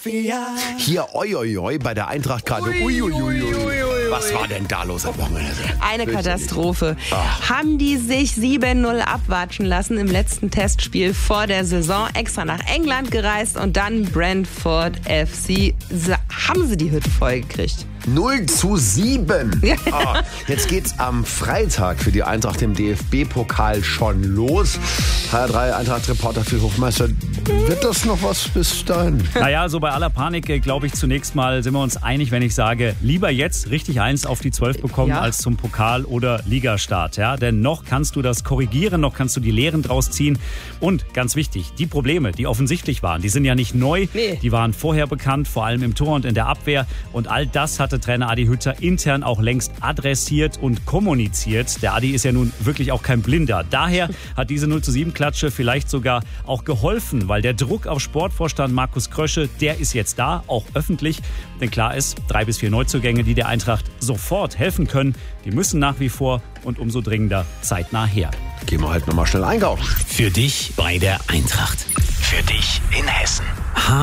Hier, oi, bei der Eintracht gerade. Was war denn da los am Wochenende? Eine Katastrophe. Haben die sich 7-0 abwatschen lassen im letzten Testspiel vor der Saison, extra nach England gereist und dann Brentford FC. Haben sie die Hütte voll gekriegt? 0-7. Jetzt geht's am Freitag für die Eintracht im DFB-Pokal schon los. HR3 Eintracht-Reporter Phil Hofmeister, wird das noch was bis dahin? Naja, so bei aller Panik, glaube ich, zunächst mal sind wir uns einig, wenn ich sage, lieber jetzt richtig eins auf die 12 bekommen, als zum Pokal- oder Ligastart. Ja? Denn noch kannst du das korrigieren, noch kannst du die Lehren draus ziehen. Und ganz wichtig, die Probleme, die offensichtlich waren, die sind ja nicht neu. Nee. Die waren vorher bekannt, vor allem im Tor und in der Abwehr. Und all das hatte Trainer Adi Hütter intern auch längst adressiert und kommuniziert. Der Adi ist ja nun wirklich auch kein Blinder. Daher hat diese 0-7-Klatsche vielleicht sogar auch geholfen, weil der Druck auf Sportvorstand Markus Krösche, der ist jetzt da, auch öffentlich. Denn klar ist, 3 bis 4 Neuzugänge, die der Eintracht sofort helfen können, die müssen nach wie vor und umso dringender zeitnah her. Gehen wir halt nochmal schnell einkaufen. Für dich bei der Eintracht. Für dich in Hessen.